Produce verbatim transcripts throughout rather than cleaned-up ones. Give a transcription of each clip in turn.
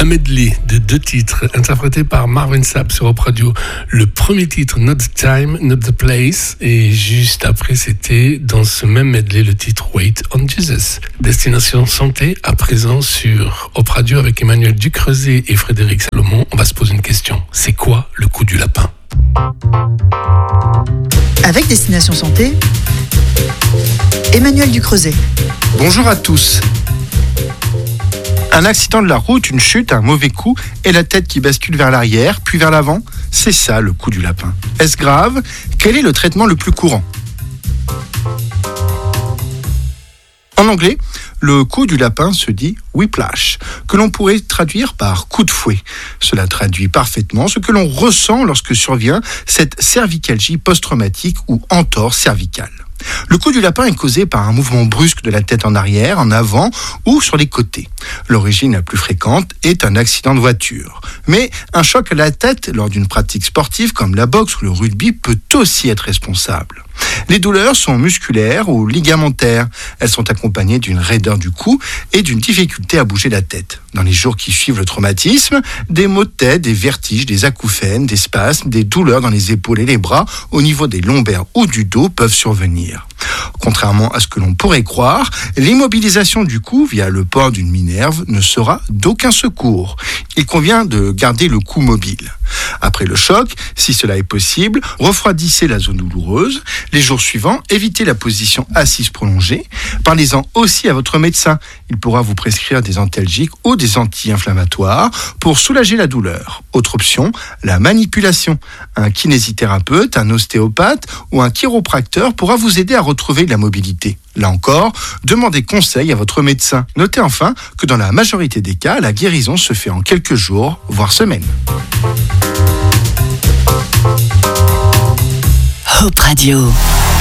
Un medley de deux titres interprétés par Marvin Sapp sur Hop Radio. Le premier titre, Not the Time, Not the Place, et juste après c'était dans ce même medley le titre Wait on Jesus. Destination Santé à présent sur Hop Radio avec Emmanuel Ducreuset et Frédéric Salomon. On va se poser une question. C'est quoi le coup du lapin? Avec Destination Santé, Emmanuel Ducreuset. Bonjour à tous. Un accident de la route, une chute, un mauvais coup et la tête qui bascule vers l'arrière, puis vers l'avant, c'est ça le coup du lapin. Est-ce grave? Quel est le traitement le plus courant? En anglais, le coup du lapin se dit whiplash, que l'on pourrait traduire par coup de fouet. Cela traduit parfaitement ce que l'on ressent lorsque survient cette cervicalgie post-traumatique ou entorse cervicale. Le coup du lapin est causé par un mouvement brusque de la tête en arrière, en avant ou sur les côtés. L'origine la plus fréquente est un accident de voiture. Mais un choc à la tête lors d'une pratique sportive comme la boxe ou le rugby peut aussi être responsable. Les douleurs sont musculaires ou ligamentaires. Elles sont accompagnées d'une raideur du cou et d'une difficulté à bouger la tête. Dans les jours qui suivent le traumatisme, des maux de tête, des vertiges, des acouphènes, des spasmes, des douleurs dans les épaules et les bras, au niveau des lombaires ou du dos peuvent survenir. Contrairement à ce que l'on pourrait croire, l'immobilisation du cou via le port d'une minerve ne sera d'aucun secours. Il convient de garder le cou mobile. Après le choc, si cela est possible, refroidissez la zone douloureuse. Les jours suivants, évitez la position assise prolongée. Parlez-en aussi à votre médecin. Il pourra vous prescrire des antalgiques ou des anti-inflammatoires pour soulager la douleur. Autre option, la manipulation. Un kinésithérapeute, un ostéopathe ou un chiropracteur pourra vous aider à retrouver la mobilité. Là encore, demandez conseil à votre médecin. Notez enfin que dans la majorité des cas, la guérison se fait en quelques jours, voire semaines. Hop Radio.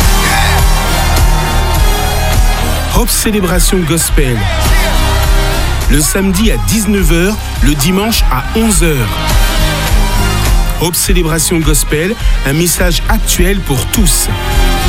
Hop Célébration Gospel. Le samedi à dix-neuf heures, le dimanche à onze heures. Hop Célébration Gospel, un message actuel pour tous.